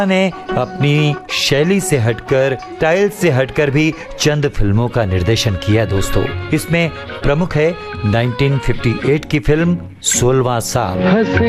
ने अपनी शैली से हटकर, स्टाइल से हटकर भी चंद फिल्मों का निर्देशन किया दोस्तों। इसमें प्रमुख है 1958 की फिल्म 16वां साल।